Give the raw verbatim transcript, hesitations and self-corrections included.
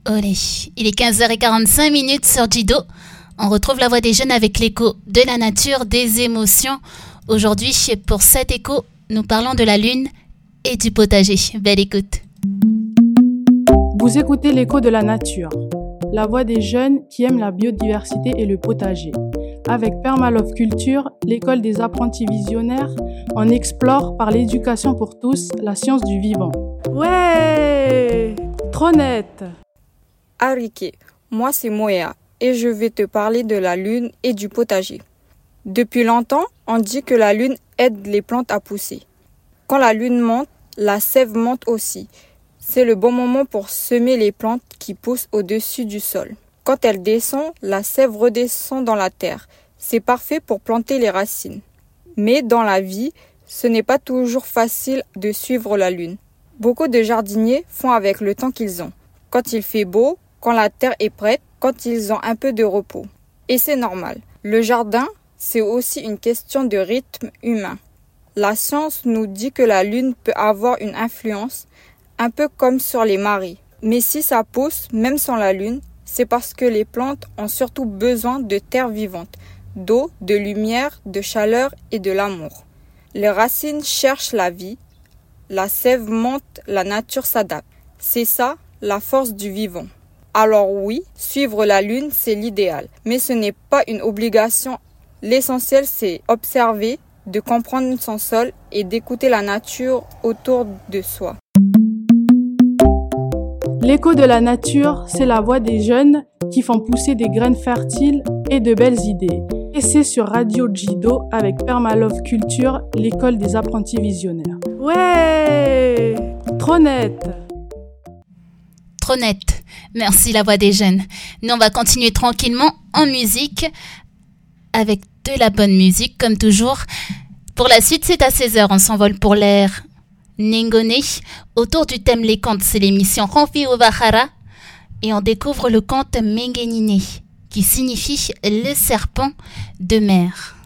Olé, il est quinze heures quarante-cinq minutes sur Jido. On retrouve la voix des jeunes avec l'écho de la nature, des émotions. Aujourd'hui, pour cet écho, nous parlons de la lune et du potager. Belle écoute. Vous écoutez l'écho de la nature, la voix des jeunes qui aiment la biodiversité et le potager. Avec Permalove Culture, l'école des apprentis visionnaires, on explore par l'éducation pour tous la science du vivant. Ouais, trop net. Arike, moi c'est Moya et je vais te parler de la lune et du potager. Depuis longtemps, on dit que la lune aide les plantes à pousser. Quand la lune monte, la sève monte aussi. C'est le bon moment pour semer les plantes qui poussent au-dessus du sol. Quand elle descend, la sève redescend dans la terre. C'est parfait pour planter les racines. Mais dans la vie, ce n'est pas toujours facile de suivre la lune. Beaucoup de jardiniers font avec le temps qu'ils ont. Quand il fait beau, quand la terre est prête, quand ils ont un peu de repos. Et c'est normal. Le jardin, c'est aussi une question de rythme humain. La science nous dit que la lune peut avoir une influence, un peu comme sur les marées. Mais si ça pousse, même sans la lune, c'est parce que les plantes ont surtout besoin de terre vivante, d'eau, de lumière, de chaleur et de l'amour. Les racines cherchent la vie, la sève monte, la nature s'adapte. C'est ça, la force du vivant. Alors oui, suivre la lune, c'est l'idéal, mais ce n'est pas une obligation. L'essentiel, c'est observer, de comprendre son sol et d'écouter la nature autour de soi. L'écho de la nature, c'est la voix des jeunes qui font pousser des graines fertiles et de belles idées. Et c'est sur Radio Jido avec Permalove Culture, l'école des apprentis visionnaires. Ouais, trop net. Trop net. Merci la voix des jeunes. Nous, on va continuer tranquillement en musique avec de la bonne musique, comme toujours. Pour la suite, c'est à seize heures. On s'envole pour l'air Ningone. Autour du thème Les contes, c'est l'émission Ranfi Ovahara. Et on découvre le conte Mengenine, qui signifie le serpent de mer.